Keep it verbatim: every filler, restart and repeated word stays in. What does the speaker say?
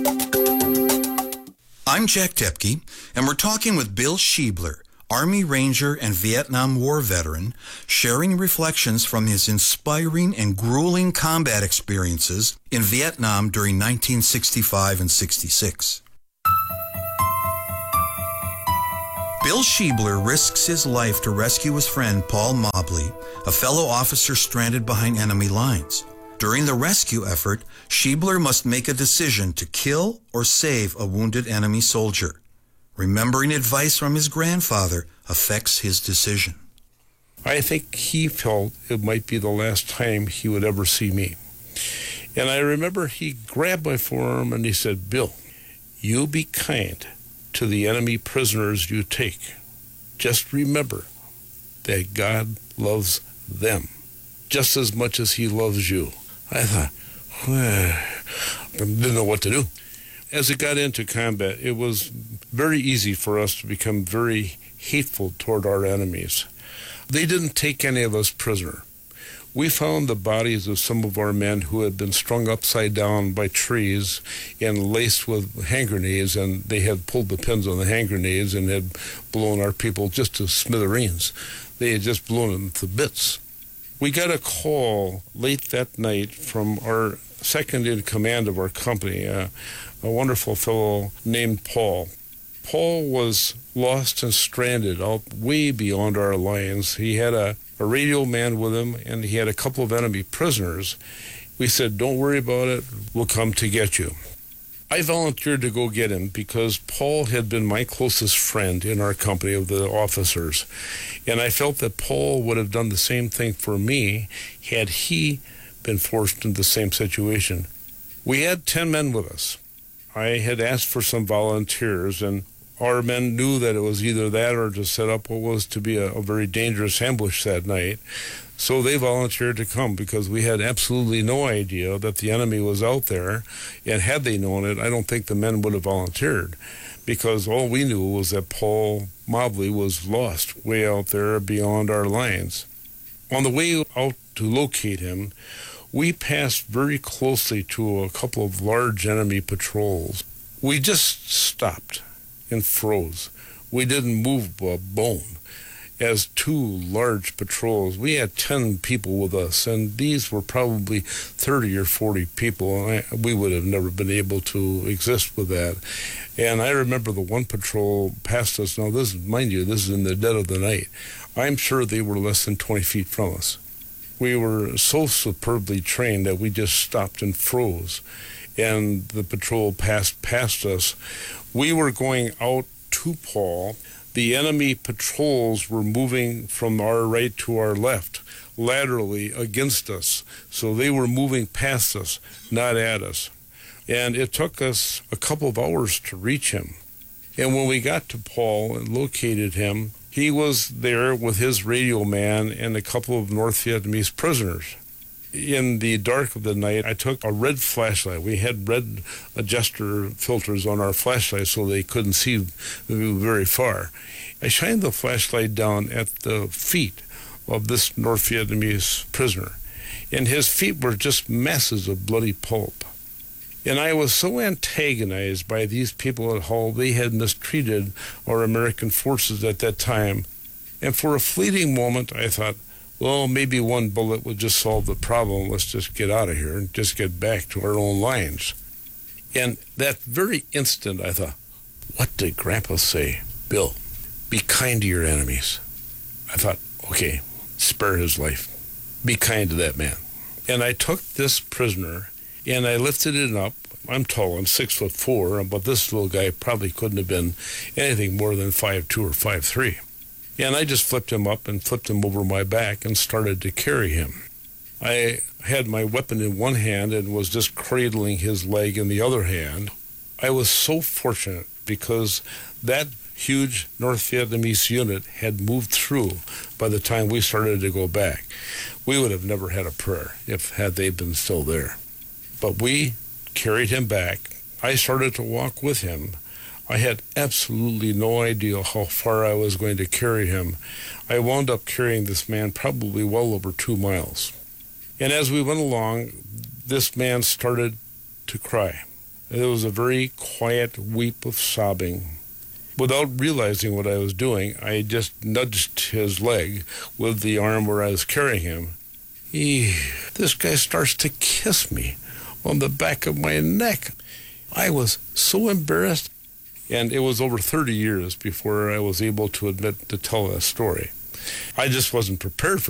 I'm Jack Tepke, and we're talking with Bill Schiebler, Army Ranger and Vietnam War veteran, sharing reflections from his inspiring and grueling combat experiences in Vietnam during nineteen sixty-five and sixty-six. Bill Schiebler risks his life to rescue his friend Paul Mobley, a fellow officer stranded behind enemy lines. During the rescue effort, Schiebler must make a decision to kill or save a wounded enemy soldier. Remembering advice from his grandfather affects his decision. I think he felt it might be the last time he would ever see me. And I remember he grabbed my forearm and he said, "Bill, you be kind to the enemy prisoners you take. Just remember that God loves them just as much as he loves you." I thought, well, I didn't know what to do. As it got into combat, it was very easy for us to become very hateful toward our enemies. They didn't take any of us prisoner. We found the bodies of some of our men who had been strung upside down by trees and laced with hand grenades, and they had pulled the pins on the hand grenades and had blown our people just to smithereens. They had just blown them to bits. We got a call late that night from our second in command of our company, uh, a wonderful fellow named Paul. Paul was lost and stranded out way beyond our lines. He had a, a radio man with him, and he had a couple of enemy prisoners. We said, "Don't worry about it. We'll come to get you." I volunteered to go get him because Paul had been my closest friend in our company of the officers. And I felt that Paul would have done the same thing for me had he been forced into the same situation. We had ten men with us. I had asked for some volunteers, and our men knew that it was either that or to set up what was to be a, a very dangerous ambush that night. So they volunteered to come because we had absolutely no idea that the enemy was out there. And had they known it, I don't think the men would have volunteered, because all we knew was that Paul Mobley was lost way out there beyond our lines. On the way out to locate him, we passed very closely to a couple of large enemy patrols. We just stopped and froze. We didn't move a bone. As two large patrols, we had ten people with us, and these were probably thirty or forty people, and I, we would have never been able to exist with that. And I remember the one patrol passed us. Now, this, mind you, this is in the dead of the night. I'm sure they were less than twenty feet from us. We were so superbly trained that we just stopped and froze, and the patrol passed past us. We were going out to Paul. The enemy patrols were moving from our right to our left, laterally against us. So they were moving past us, not at us. And it took us a couple of hours to reach him. And when we got to Paul and located him, he was there with his radio man and a couple of North Vietnamese prisoners. In the dark of the night, I took a red flashlight. We had red adjuster filters on our flashlight so they couldn't see very far. I shined the flashlight down at the feet of this North Vietnamese prisoner, and his feet were just masses of bloody pulp. And I was so antagonized by these people at Hull. They had mistreated our American forces at that time. And for a fleeting moment, I thought, well, maybe one bullet would just solve the problem. Let's just get out of here and just get back to our own lines. And that very instant, I thought, what did Grandpa say? Bill, be kind to your enemies. I thought, okay, spare his life. Be kind to that man. And I took this prisoner and I lifted him up. I'm tall, I'm six foot four, but this little guy probably couldn't have been anything more than five two or five three. And I just flipped him up and flipped him over my back and started to carry him. I had my weapon in one hand and was just cradling his leg in the other hand. I was so fortunate because that huge North Vietnamese unit had moved through by the time we started to go back. We would have never had a prayer if had they been still there. But we carried him back. I started to walk with him. I had absolutely no idea how far I was going to carry him. I wound up carrying this man probably well over two miles. And as we went along, this man started to cry. There was a very quiet weep of sobbing. Without realizing what I was doing, I just nudged his leg with the arm where I was carrying him. He, this guy starts to kiss me on the back of my neck. I was so embarrassed, and it was over thirty years before I was able to admit to tell that story. I just wasn't prepared for